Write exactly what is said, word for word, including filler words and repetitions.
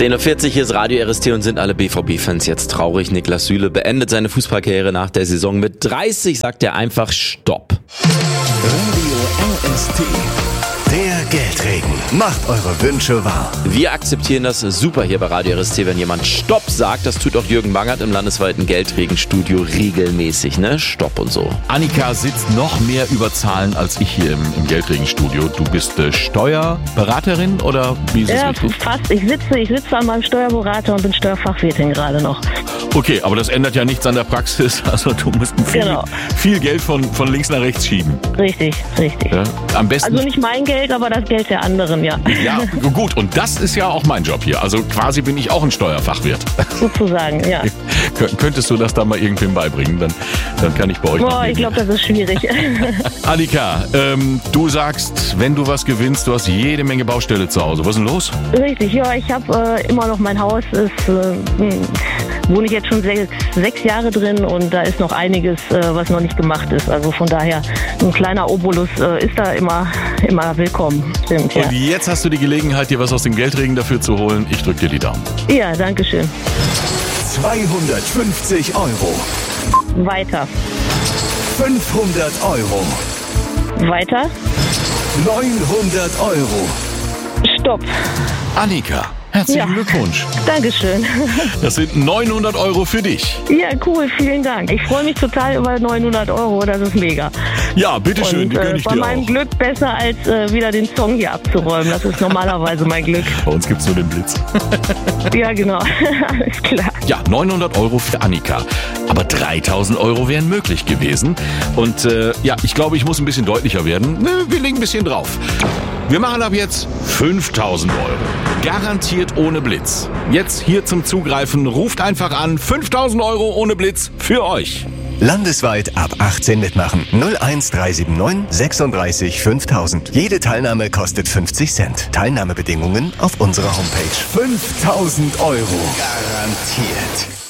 zehn Uhr vierzig, hier ist Radio R S T und sind alle B V B-Fans jetzt traurig. Niklas Süle beendet seine Fußballkarriere nach der Saison. Mit dreißig sagt er einfach Stopp. Radio R S T. Der Geldregen. Macht eure Wünsche wahr. Wir akzeptieren das super hier bei Radio R S T, wenn jemand Stopp sagt. Das tut auch Jürgen Bangert im landesweiten Geldregenstudio regelmäßig, ne? Stopp und so. Annika sitzt noch mehr über Zahlen als ich hier im, im Geldregenstudio. Du bist äh, Steuerberaterin oder wie ist es Ja, richtig? fast. Ich sitze, ich sitze an meinem Steuerberater und bin Steuerfachwirtin gerade noch. Okay, aber das ändert ja nichts an der Praxis. Also du musst viel, Genau. viel Geld von, von links nach rechts schieben. Richtig, richtig. Ja? Am besten. Also nicht mein Geld, aber das Geld der anderen, ja. Ja, gut. Und das ist ja auch mein Job hier. Also quasi bin ich auch ein Steuerfachwirt. Sozusagen, ja. Kön- Könntest du das da mal irgendwem beibringen? Dann, dann kann ich bei euch Boah, noch ich glaube, das ist schwierig. Annika, ähm, du sagst, wenn du was gewinnst, du hast jede Menge Baustelle zu Hause. Was ist denn los? Richtig, ja, ich habe äh, immer noch mein Haus, ist, äh, hm, wohne ich jetzt schon sechs, sechs Jahre drin und da ist noch einiges, äh, was noch nicht gemacht ist. Also von daher, ein kleiner Obolus äh, ist da immer, immer willkommen. Stimmt, ja. Und jetzt hast du die Gelegenheit, dir was aus dem Geldregen dafür zu holen. Ich drück dir die Daumen. Ja, danke schön. zweihundertfünfzig Euro. Weiter, fünfhundert Euro. weiter, neunhundert Euro. Stopp. Annika, herzlichen Ja. Glückwunsch. Dankeschön. Das sind neunhundert Euro für dich. Ja, cool, vielen Dank. Ich freue mich total über neunhundert Euro, das ist mega. Ja, bitteschön, Und die gönn äh, ich bei dir meinem auch. Glück besser als äh, wieder den Song hier abzuräumen. Das ist normalerweise mein Glück. Bei uns gibt's nur den Blitz. Ja, genau. Alles klar. Ja, neunhundert Euro für Annika. Aber dreitausend Euro wären möglich gewesen. Und äh, ja, ich glaube, ich muss ein bisschen deutlicher werden. Ne, wir legen ein bisschen drauf. Wir machen ab jetzt fünftausend Euro. Garantiert ohne Blitz. Jetzt hier zum Zugreifen. Ruft einfach an. fünftausend Euro ohne Blitz für euch. Landesweit ab achtzehn mitmachen. null eins drei sieben neun sechsunddreißig fünftausend. Jede Teilnahme kostet fünfzig Cent. Teilnahmebedingungen auf unserer Homepage. fünftausend Euro. Garantiert.